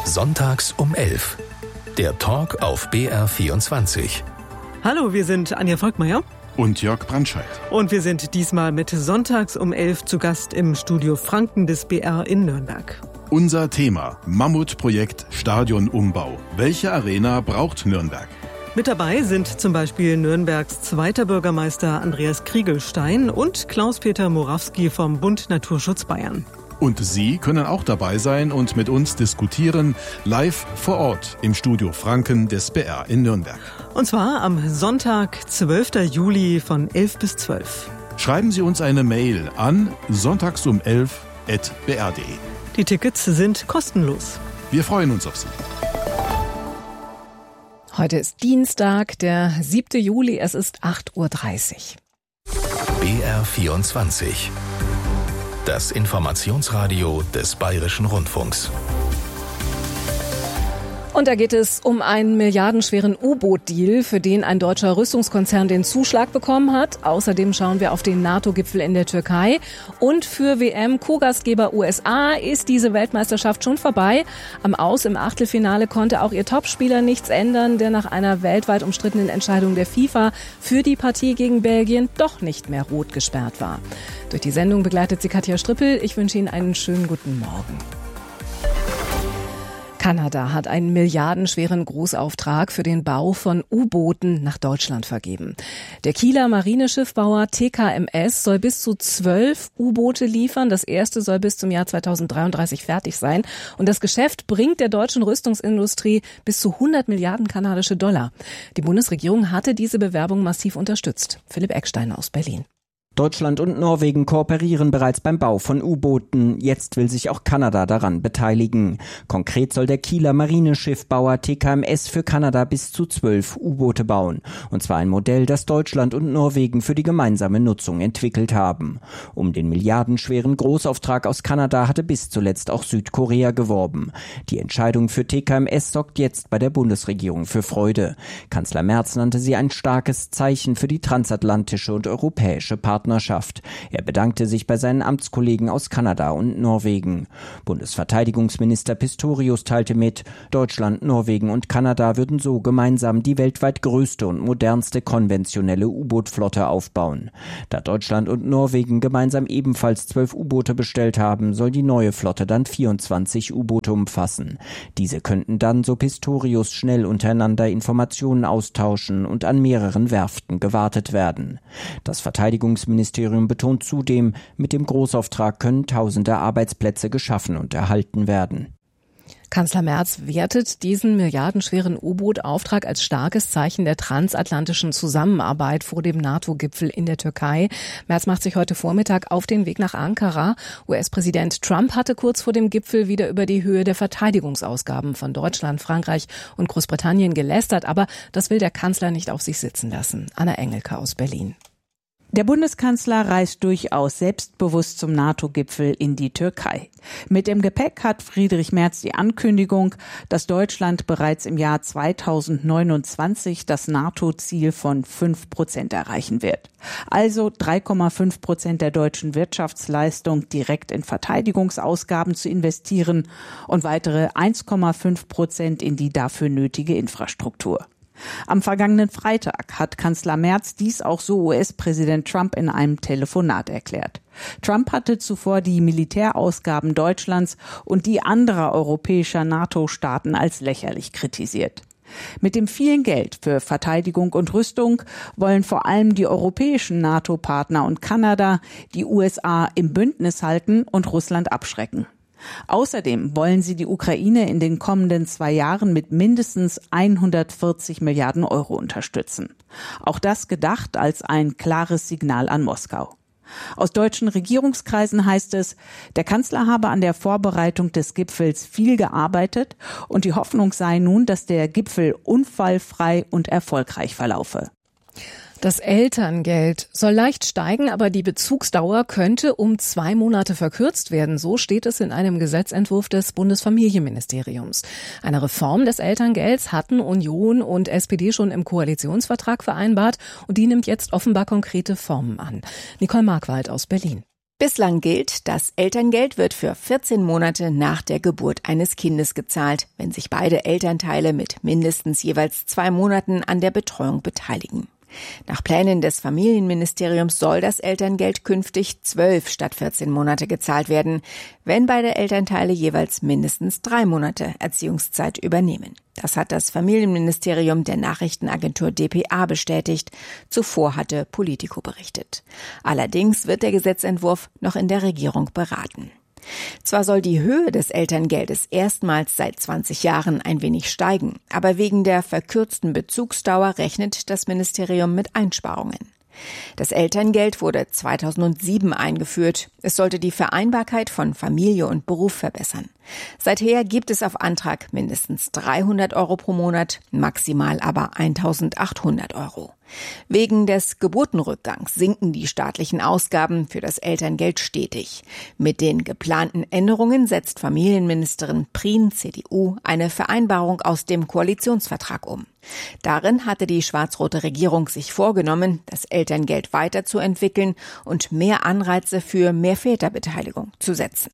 Sonntags um 11. Der Talk auf BR24. Hallo, wir sind Anja Volkmeier und Jörg Brandscheid. Und wir sind diesmal mit Sonntags um 11 zu Gast im Studio Franken des BR in Nürnberg. Unser Thema: Mammutprojekt Stadionumbau. Welche Arena braucht Nürnberg? Mit dabei sind zum Beispiel Nürnbergs zweiter Bürgermeister Andreas Kriegelstein und Klaus-Peter Morawski vom Bund Naturschutz Bayern. Und Sie können auch dabei sein und mit uns diskutieren, live vor Ort im Studio Franken des BR in Nürnberg. Und zwar am Sonntag, 12. Juli von 11 bis 12. Schreiben Sie uns eine Mail an sonntagsum11@br.de. Die Tickets sind kostenlos. Wir freuen uns auf Sie. Heute ist Dienstag, der 7. Juli, es ist 8:30 Uhr. BR24. Das Informationsradio des Bayerischen Rundfunks. Und da geht es um einen milliardenschweren U-Boot-Deal, für den ein deutscher Rüstungskonzern den Zuschlag bekommen hat. Außerdem schauen wir auf den NATO-Gipfel in der Türkei. Und für WM-Co-Gastgeber USA ist diese Weltmeisterschaft schon vorbei. Am Aus im Achtelfinale konnte auch ihr Topspieler nichts ändern, der nach einer weltweit umstrittenen Entscheidung der FIFA für die Partie gegen Belgien doch nicht mehr rot gesperrt war. Durch die Sendung begleitet sie Katja Strippel. Ich wünsche Ihnen einen schönen guten Morgen. Kanada hat einen milliardenschweren Großauftrag für den Bau von U-Booten nach Deutschland vergeben. Der Kieler Marineschiffbauer TKMS soll bis zu 12 U-Boote liefern. Das erste soll bis zum Jahr 2033 fertig sein. Und das Geschäft bringt der deutschen Rüstungsindustrie bis zu 100 Milliarden kanadische Dollar. Die Bundesregierung hatte diese Bewerbung massiv unterstützt. Philipp Eckstein aus Berlin. Deutschland und Norwegen kooperieren bereits beim Bau von U-Booten. Jetzt will sich auch Kanada daran beteiligen. Konkret soll der Kieler Marineschiffbauer TKMS für Kanada bis zu 12 U-Boote bauen. Und zwar ein Modell, das Deutschland und Norwegen für die gemeinsame Nutzung entwickelt haben. Um den milliardenschweren Großauftrag aus Kanada hatte bis zuletzt auch Südkorea geworben. Die Entscheidung für TKMS sorgt jetzt bei der Bundesregierung für Freude. Kanzler Merz nannte sie ein starkes Zeichen für die transatlantische und europäische Partnerschaft. Er bedankte sich bei seinen Amtskollegen aus Kanada und Norwegen. Bundesverteidigungsminister Pistorius teilte mit, Deutschland, Norwegen und Kanada würden so gemeinsam die weltweit größte und modernste konventionelle U-Boot-Flotte aufbauen. Da Deutschland und Norwegen gemeinsam ebenfalls 12 U-Boote bestellt haben, soll die neue Flotte dann 24 U-Boote umfassen. Diese könnten dann, so Pistorius, schnell untereinander Informationen austauschen und an mehreren Werften gewartet werden. Das Verteidigungsministerium betont zudem, mit dem Großauftrag können tausende Arbeitsplätze geschaffen und erhalten werden. Kanzler Merz wertet diesen milliardenschweren U-Boot-Auftrag als starkes Zeichen der transatlantischen Zusammenarbeit vor dem NATO-Gipfel in der Türkei. Merz macht sich heute Vormittag auf den Weg nach Ankara. US-Präsident Trump hatte kurz vor dem Gipfel wieder über die Höhe der Verteidigungsausgaben von Deutschland, Frankreich und Großbritannien gelästert. Aber das will der Kanzler nicht auf sich sitzen lassen. Anna Engelke aus Berlin. Der Bundeskanzler reist durchaus selbstbewusst zum NATO-Gipfel in die Türkei. Mit im Gepäck hat Friedrich Merz die Ankündigung, dass Deutschland bereits im Jahr 2029 das NATO-Ziel von 5% erreichen wird. Also 3,5% der deutschen Wirtschaftsleistung direkt in Verteidigungsausgaben zu investieren und weitere 1,5% in die dafür nötige Infrastruktur. Am vergangenen Freitag hat Kanzler Merz dies auch so US-Präsident Trump in einem Telefonat erklärt. Trump hatte zuvor die Militärausgaben Deutschlands und die anderer europäischer NATO-Staaten als lächerlich kritisiert. Mit dem vielen Geld für Verteidigung und Rüstung wollen vor allem die europäischen NATO-Partner und Kanada die USA im Bündnis halten und Russland abschrecken. Außerdem wollen sie die Ukraine in den kommenden 2 Jahren mit mindestens 140 Milliarden Euro unterstützen. Auch das gedacht als ein klares Signal an Moskau. Aus deutschen Regierungskreisen heißt es, der Kanzler habe an der Vorbereitung des Gipfels viel gearbeitet und die Hoffnung sei nun, dass der Gipfel unfallfrei und erfolgreich verlaufe. Das Elterngeld soll leicht steigen, aber die Bezugsdauer könnte um 2 Monate verkürzt werden. So steht es in einem Gesetzentwurf des Bundesfamilienministeriums. Eine Reform des Elterngelds hatten Union und SPD schon im Koalitionsvertrag vereinbart und die nimmt jetzt offenbar konkrete Formen an. Nicole Markwald aus Berlin. Bislang gilt, das Elterngeld wird für 14 Monate nach der Geburt eines Kindes gezahlt, wenn sich beide Elternteile mit mindestens jeweils 2 Monaten an der Betreuung beteiligen. Nach Plänen des Familienministeriums soll das Elterngeld künftig 12 statt 14 Monate gezahlt werden, wenn beide Elternteile jeweils mindestens 3 Monate Erziehungszeit übernehmen. Das hat das Familienministerium der Nachrichtenagentur dpa bestätigt. Zuvor hatte Politico berichtet. Allerdings wird der Gesetzentwurf noch in der Regierung beraten. Zwar soll die Höhe des Elterngeldes erstmals seit 20 Jahren ein wenig steigen, aber wegen der verkürzten Bezugsdauer rechnet das Ministerium mit Einsparungen. Das Elterngeld wurde 2007 eingeführt. Es sollte die Vereinbarkeit von Familie und Beruf verbessern. Seither gibt es auf Antrag mindestens 300 € pro Monat, maximal aber 1.800 €. Wegen des Geburtenrückgangs sinken die staatlichen Ausgaben für das Elterngeld stetig. Mit den geplanten Änderungen setzt Familienministerin Prien, CDU, eine Vereinbarung aus dem Koalitionsvertrag um. Darin hatte die schwarz-rote Regierung sich vorgenommen, das Elterngeld weiterzuentwickeln und mehr Anreize für mehr Väterbeteiligung zu setzen.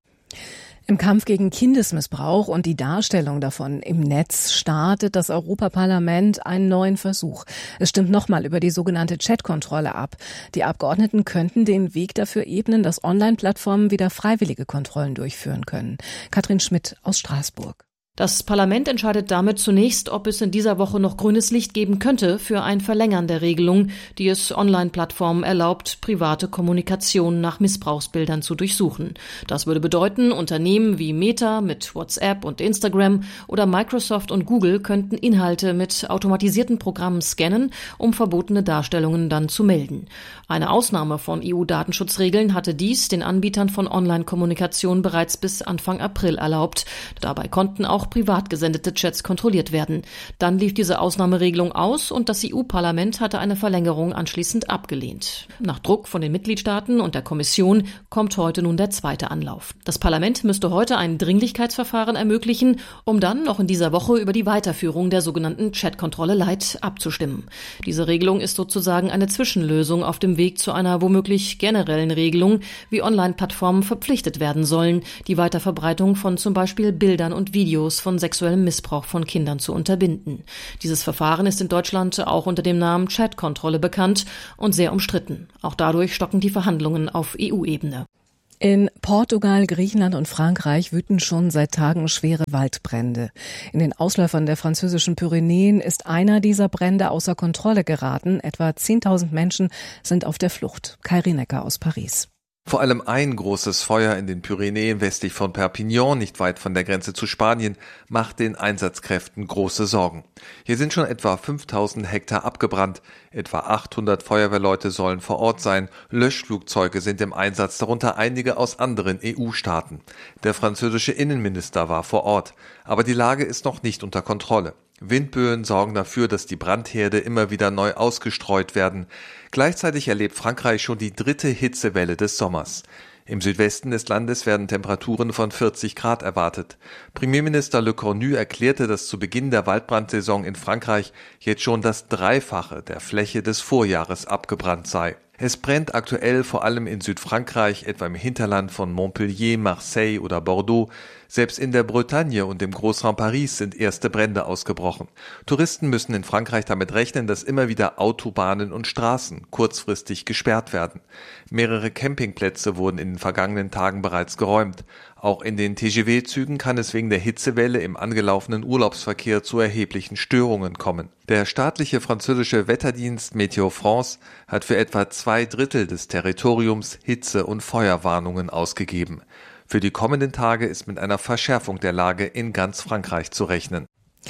Im Kampf gegen Kindesmissbrauch und die Darstellung davon im Netz startet das Europaparlament einen neuen Versuch. Es stimmt nochmal über die sogenannte Chatkontrolle ab. Die Abgeordneten könnten den Weg dafür ebnen, dass Online-Plattformen wieder freiwillige Kontrollen durchführen können. Katrin Schmidt aus Straßburg. Das Parlament entscheidet damit zunächst, ob es in dieser Woche noch grünes Licht geben könnte für ein Verlängern der Regelung, die es Online-Plattformen erlaubt, private Kommunikation nach Missbrauchsbildern zu durchsuchen. Das würde bedeuten, Unternehmen wie Meta mit WhatsApp und Instagram oder Microsoft und Google könnten Inhalte mit automatisierten Programmen scannen, um verbotene Darstellungen dann zu melden. Eine Ausnahme von EU-Datenschutzregeln hatte dies den Anbietern von Online-Kommunikation bereits bis Anfang April erlaubt. Dabei konnten auch privat gesendete Chats kontrolliert werden. Dann lief diese Ausnahmeregelung aus und das EU-Parlament hatte eine Verlängerung anschließend abgelehnt. Nach Druck von den Mitgliedstaaten und der Kommission kommt heute nun der zweite Anlauf. Das Parlament müsste heute ein Dringlichkeitsverfahren ermöglichen, um dann noch in dieser Woche über die Weiterführung der sogenannten Chatkontrolle Light abzustimmen. Diese Regelung ist sozusagen eine Zwischenlösung auf dem Weg zu einer womöglich generellen Regelung, wie Online-Plattformen verpflichtet werden sollen, die Weiterverbreitung von zum Beispiel Bildern und Videos von sexuellem Missbrauch von Kindern zu unterbinden. Dieses Verfahren ist in Deutschland auch unter dem Namen Chatkontrolle bekannt und sehr umstritten. Auch dadurch stocken die Verhandlungen auf EU-Ebene. In Portugal, Griechenland und Frankreich wüten schon seit Tagen schwere Waldbrände. In den Ausläufern der französischen Pyrenäen ist einer dieser Brände außer Kontrolle geraten. Etwa 10.000 Menschen sind auf der Flucht. Kai Rinecker aus Paris. Vor allem ein großes Feuer in den Pyrenäen westlich von Perpignan, nicht weit von der Grenze zu Spanien, macht den Einsatzkräften große Sorgen. Hier sind schon etwa 5.000 Hektar abgebrannt. Etwa 800 Feuerwehrleute sollen vor Ort sein. Löschflugzeuge sind im Einsatz, darunter einige aus anderen EU-Staaten. Der französische Innenminister war vor Ort. Aber die Lage ist noch nicht unter Kontrolle. Windböen sorgen dafür, dass die Brandherde immer wieder neu ausgestreut werden. Gleichzeitig erlebt Frankreich schon die 3. Hitzewelle des Sommers. Im Südwesten des Landes werden Temperaturen von 40 Grad erwartet. Premierminister Le Cornu erklärte, dass zu Beginn der Waldbrandsaison in Frankreich jetzt schon das Dreifache der Fläche des Vorjahres abgebrannt sei. Es brennt aktuell vor allem in Südfrankreich, etwa im Hinterland von Montpellier, Marseille oder Bordeaux. Selbst in der Bretagne und im Großraum Paris sind erste Brände ausgebrochen. Touristen müssen in Frankreich damit rechnen, dass immer wieder Autobahnen und Straßen kurzfristig gesperrt werden. Mehrere Campingplätze wurden in den vergangenen Tagen bereits geräumt. Auch in den TGV-Zügen kann es wegen der Hitzewelle im angelaufenen Urlaubsverkehr zu erheblichen Störungen kommen. Der staatliche französische Wetterdienst Météo France hat für etwa 2/3 des Territoriums Hitze- und Feuerwarnungen ausgegeben. Für die kommenden Tage ist mit einer Verschärfung der Lage in ganz Frankreich zu rechnen.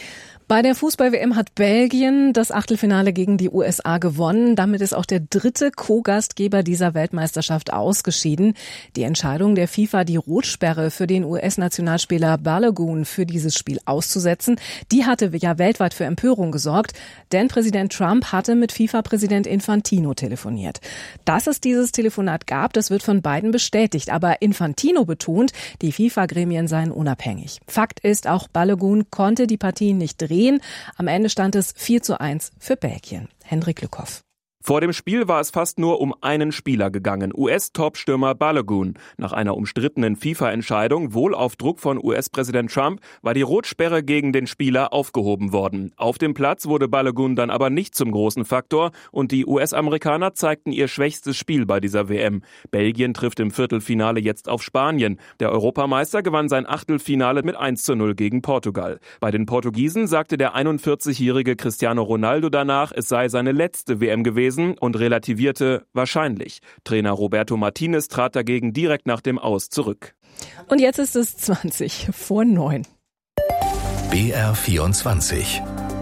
Bei der Fußball-WM hat Belgien das Achtelfinale gegen die USA gewonnen. Damit ist auch der 3. Co-Gastgeber dieser Weltmeisterschaft ausgeschieden. Die Entscheidung der FIFA, die Rotsperre für den US-Nationalspieler Balogun für dieses Spiel auszusetzen, die hatte ja weltweit für Empörung gesorgt, denn Präsident Trump hatte mit FIFA-Präsident Infantino telefoniert. Dass es dieses Telefonat gab, das wird von beiden bestätigt, aber Infantino betont, die FIFA-Gremien seien unabhängig. Fakt ist, auch Balogun konnte die Partie nicht drehen. Am Ende stand es 4:1 für Belgien. Hendrik Lückhoff. Vor dem Spiel war es fast nur um einen Spieler gegangen, US-Top-Stürmer Balogun. Nach einer umstrittenen FIFA-Entscheidung, wohl auf Druck von US-Präsident Trump, war die Rotsperre gegen den Spieler aufgehoben worden. Auf dem Platz wurde Balogun dann aber nicht zum großen Faktor und die US-Amerikaner zeigten ihr schwächstes Spiel bei dieser WM. Belgien trifft im Viertelfinale jetzt auf Spanien. Der Europameister gewann sein Achtelfinale mit 1:0 gegen Portugal. Bei den Portugiesen sagte der 41-jährige Cristiano Ronaldo danach, es sei seine letzte WM gewesen und relativierte wahrscheinlich. Trainer Roberto Martinez trat dagegen direkt nach dem Aus zurück. Und jetzt ist es 20:09. BR24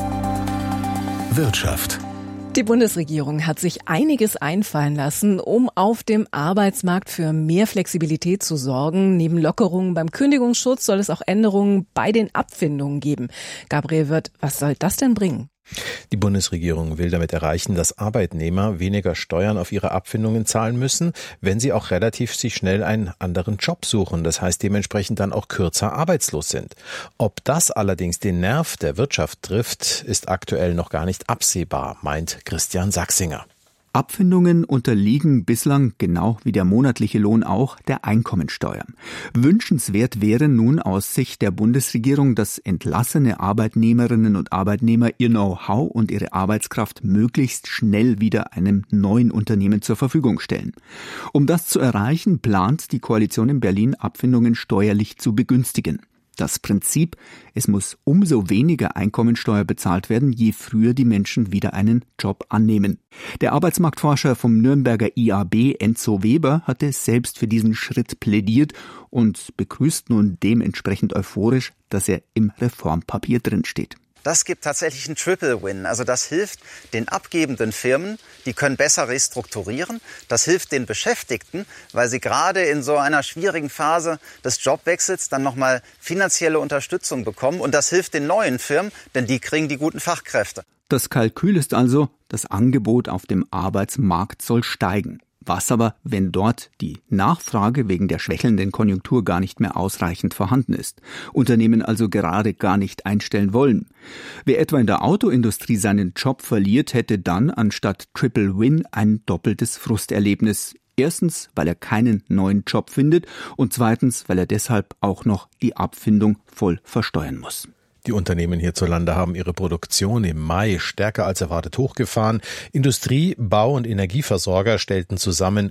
Wirtschaft. Die Bundesregierung hat sich einiges einfallen lassen, um auf dem Arbeitsmarkt für mehr Flexibilität zu sorgen. Neben Lockerungen beim Kündigungsschutz soll es auch Änderungen bei den Abfindungen geben. Gabriel Wirth, was soll das denn bringen? Die Bundesregierung will damit erreichen, dass Arbeitnehmer weniger Steuern auf ihre Abfindungen zahlen müssen, wenn sie auch relativ sich schnell einen anderen Job suchen. Das heißt dementsprechend dann auch kürzer arbeitslos sind. Ob das allerdings den Nerv der Wirtschaft trifft, ist aktuell noch gar nicht absehbar, meint Christian Sachsinger. Abfindungen unterliegen bislang, genau wie der monatliche Lohn auch, der Einkommensteuer. Wünschenswert wäre nun aus Sicht der Bundesregierung, dass entlassene Arbeitnehmerinnen und Arbeitnehmer ihr Know-how und ihre Arbeitskraft möglichst schnell wieder einem neuen Unternehmen zur Verfügung stellen. Um das zu erreichen, plant die Koalition in Berlin, Abfindungen steuerlich zu begünstigen. Das Prinzip, es muss umso weniger Einkommensteuer bezahlt werden, je früher die Menschen wieder einen Job annehmen. Der Arbeitsmarktforscher vom Nürnberger IAB, Enzo Weber, hatte selbst für diesen Schritt plädiert und begrüßt nun dementsprechend euphorisch, dass er im Reformpapier drinsteht. Das gibt tatsächlich einen Triple-Win. Also das hilft den abgebenden Firmen, die können besser restrukturieren. Das hilft den Beschäftigten, weil sie gerade in so einer schwierigen Phase des Jobwechsels dann nochmal finanzielle Unterstützung bekommen. Und das hilft den neuen Firmen, denn die kriegen die guten Fachkräfte. Das Kalkül ist also, das Angebot auf dem Arbeitsmarkt soll steigen. Was aber, wenn dort die Nachfrage wegen der schwächelnden Konjunktur gar nicht mehr ausreichend vorhanden ist? Unternehmen also gerade gar nicht einstellen wollen. Wer etwa in der Autoindustrie seinen Job verliert, hätte dann anstatt Triple Win ein doppeltes Frusterlebnis. Erstens, weil er keinen neuen Job findet und zweitens, weil er deshalb auch noch die Abfindung voll versteuern muss. Die Unternehmen hierzulande haben ihre Produktion im Mai stärker als erwartet hochgefahren. Industrie-, Bau- und Energieversorger stellten zusammen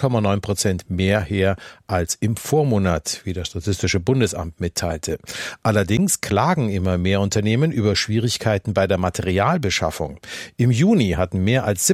0,9% mehr her als im Vormonat, wie das Statistische Bundesamt mitteilte. Allerdings klagen immer mehr Unternehmen über Schwierigkeiten bei der Materialbeschaffung. Im Juni hatten mehr als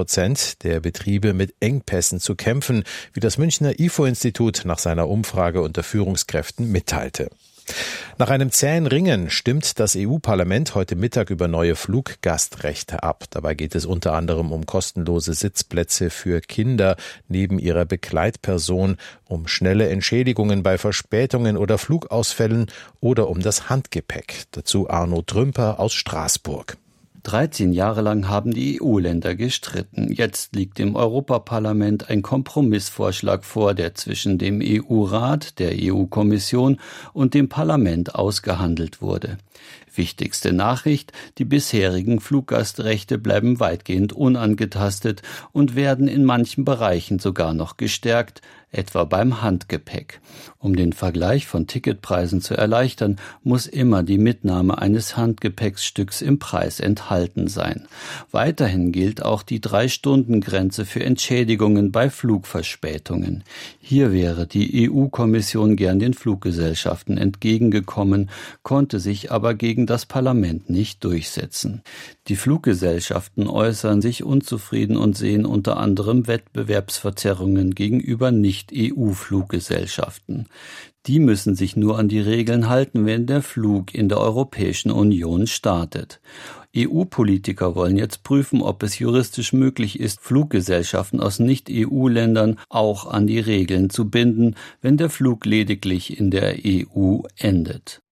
17% der Betriebe mit Engpässen zu kämpfen, wie das Münchner IFO-Institut nach seiner Umfrage unter Führungskräften mitteilte. Nach einem zähen Ringen stimmt das EU-Parlament heute Mittag über neue Fluggastrechte ab. Dabei geht es unter anderem um kostenlose Sitzplätze für Kinder neben ihrer Begleitperson, um schnelle Entschädigungen bei Verspätungen oder Flugausfällen oder um das Handgepäck. Dazu Arno Trümper aus Straßburg. 13 Jahre lang haben die EU-Länder gestritten. Jetzt liegt im Europaparlament ein Kompromissvorschlag vor, der zwischen dem EU-Rat, der EU-Kommission und dem Parlament ausgehandelt wurde. Wichtigste Nachricht: Die bisherigen Fluggastrechte bleiben weitgehend unangetastet und werden in manchen Bereichen sogar noch gestärkt, etwa beim Handgepäck. Um den Vergleich von Ticketpreisen zu erleichtern, muss immer die Mitnahme eines Handgepäcksstücks im Preis enthalten sein. Weiterhin gilt auch die 3-Stunden-Grenze für Entschädigungen bei Flugverspätungen. Hier wäre die EU-Kommission gern den Fluggesellschaften entgegengekommen, konnte sich aber gegen das Parlament nicht durchsetzen. Die Fluggesellschaften äußern sich unzufrieden und sehen unter anderem Wettbewerbsverzerrungen gegenüber Nicht-EU-Fluggesellschaften. Die müssen sich nur an die Regeln halten, wenn der Flug in der Europäischen Union startet. EU-Politiker wollen jetzt prüfen, ob es juristisch möglich ist, Fluggesellschaften aus Nicht-EU-Ländern auch an die Regeln zu binden, wenn der Flug lediglich in der EU endet.